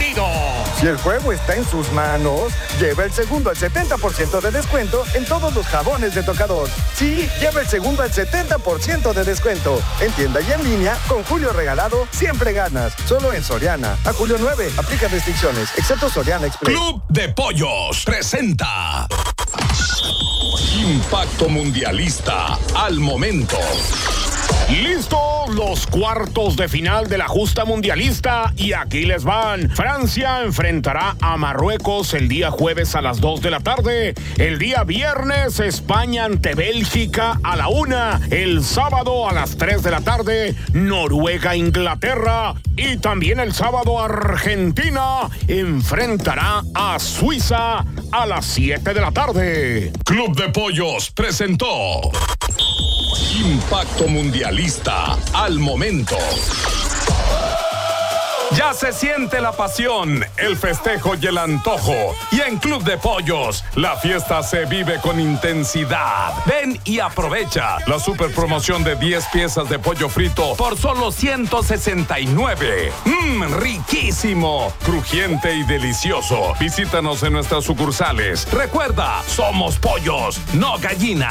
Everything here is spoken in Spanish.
partido. Si el juego está en sus manos, lleva el segundo al 70% de descuento en todos los jabones de tocador. Sí, lleva el segundo al 70% de descuento. En tienda y en línea, con Julio Regalado, siempre ganas. Solo en Soriana. A julio 9, aplica restricciones, excepto Soriana Express. Club de Pollos presenta Impacto Mundialista al momento. Listos los cuartos de final de la justa mundialista y aquí les van. Francia enfrentará a Marruecos el día jueves a las 2 de la tarde. El día viernes España ante Bélgica a la 1. El sábado a las 3 de la tarde Noruega Inglaterra. Y también el sábado Argentina enfrentará a Suiza a las 7 de la tarde. Club de Pollos presentó Impacto Mundialista al momento. Ya se siente la pasión, el festejo y el antojo. Y en Club de Pollos, la fiesta se vive con intensidad. Ven y aprovecha la super promoción de 10 piezas de pollo frito por solo 169. ¡Riquísimo! Crujiente y delicioso. Visítanos en nuestras sucursales. Recuerda, somos pollos, no gallinas.